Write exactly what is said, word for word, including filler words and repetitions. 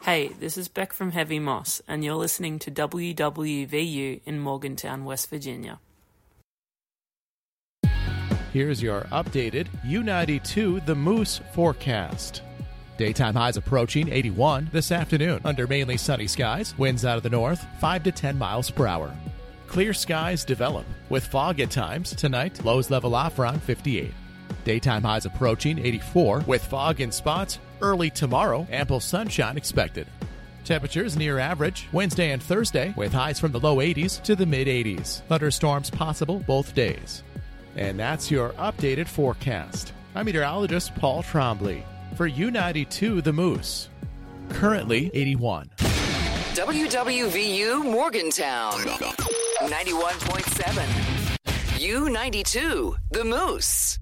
Hey, this is Beck from Heavy Moss, and you're listening to W W V U in Morgantown, West Virginia. Here's your updated U ninety-two The Moose forecast. Daytime highs approaching eighty-one this afternoon under mainly sunny skies. Winds out of the north, five to ten miles per hour. Clear skies develop with fog at times. Tonight, lows level off around fifty-eight. Daytime highs approaching eighty-four with fog in spots. Early tomorrow, ample sunshine expected. Temperatures near average Wednesday and Thursday with highs from the low eighties to the mid eighties. Thunderstorms possible both days. And that's your updated forecast. I'm meteorologist Paul Trombley for U ninety-two The Moose. Currently eighty-one. W W V U Morgantown, ninety-one point seven. U ninety-two The Moose.